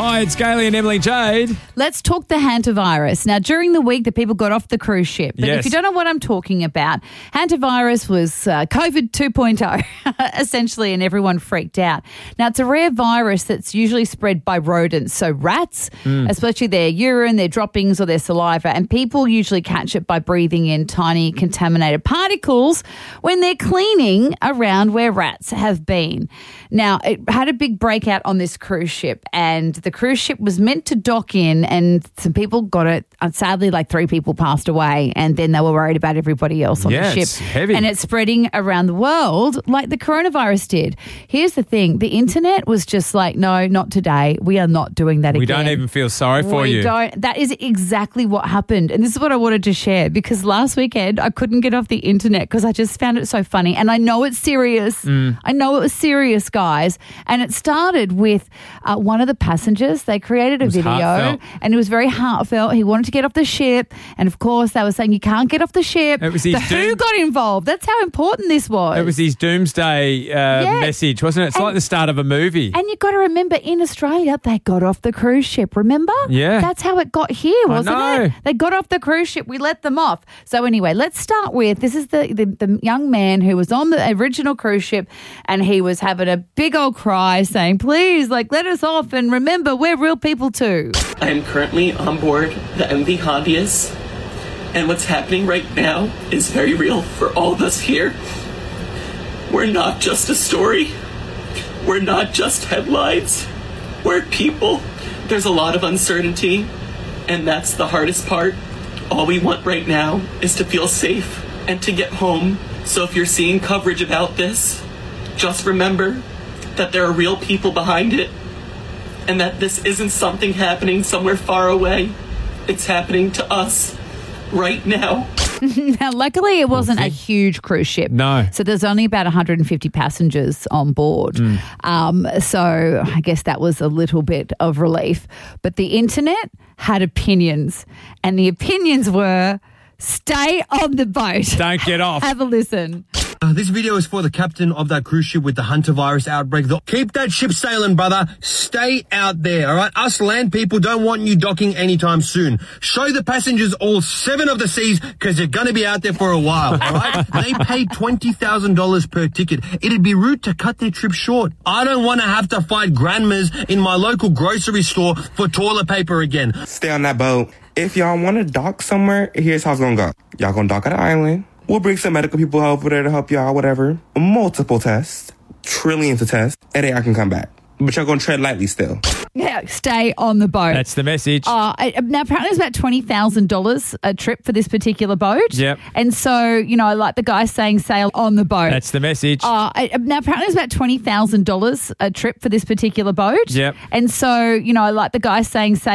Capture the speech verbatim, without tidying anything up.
Hi, it's Gailey and Emily Jade. Let's talk the hantavirus. Now, during the week, the people got off the cruise ship. But Yes. if you don't know what I'm talking about, hantavirus was uh, COVID two point oh, essentially, and everyone freaked out. Now, it's a rare virus that's usually spread by rodents, so rats, especially their urine, their droppings or their saliva, and people usually catch it by breathing in tiny contaminated particles when they're cleaning around where rats have been. Now, it had a big breakout on this cruise ship, and the cruise ship was meant to dock in, and some people got it. Uh, Sadly, like three people passed away, and then they were worried about everybody else on Yeah, the ship. it's heavy. And it's spreading around the world like the coronavirus did. Here's the thing. The internet was just like, no, not today. We are not doing that We again. don't even feel sorry for we you. Don't. That is exactly what happened. And this is what I wanted to share, because last weekend I couldn't get off the internet because I just found it so funny. And I know it's serious. Mm. I know it was serious, guys. And it started with uh, one of the passengers. They created a was video heartfelt. and it was very heartfelt. He wanted to get off the ship. And of course, they were saying, you can't get off the ship. It was his the Who doom- got involved. That's how important this was. It was his doomsday uh, Yeah. message, wasn't it? It's And- like the start of a movie. And you've got to remember, in Australia, they got off the cruise ship, remember? Yeah. That's how it got here, wasn't know. it? They got off the cruise ship. We let them off. So anyway, let's start with, this is the, the, the young man who was on the original cruise ship, and he was having a big old cry saying, please, like, let us off. And remember, we're real people too. I am currently on board the M V Hondius, and what's happening right now is very real for all of us here. We're not just a story. We're not just headlines. We're people. There's a lot of uncertainty, and that's the hardest part. All we want right now is to feel safe and to get home. So if you're seeing coverage about this, just remember that there are real people behind it, and that this isn't something happening somewhere far away. It's happening to us right now. Now, luckily, it wasn't a huge cruise ship. No. So there's only about one hundred fifty passengers on board. Um, so I guess that was a little bit of relief. But the internet had opinions, and the opinions were, stay on the boat. Don't get off. Have a listen. Uh, this video is for the captain of that cruise ship with the hantavirus outbreak. The- Keep that ship sailing, brother. Stay out there, all right? Us land people don't want you docking anytime soon. Show the passengers all seven of the seas, because you're going to be out there for a while, all right? They pay twenty thousand dollars per ticket. It'd be rude to cut their trip short. I don't want to have to fight grandmas in my local grocery store for toilet paper again. Stay on that boat. If y'all want to dock somewhere, here's how it's gonna go. Y'all gonna dock at an island. We'll bring some medical people over there to help y'all, whatever. Multiple tests. Trillions of tests. And then I can come back. But y'all gonna tread lightly still. Yeah, stay on the boat. That's the message. Uh, I- now, apparently it's about twenty thousand dollars a trip for this particular boat. Yep. And so, you know, like the guy saying sail on the boat. That's the message. Uh, I- now, apparently it's about twenty thousand dollars a trip for this particular boat. Yep. And so, you know, like the guy saying sail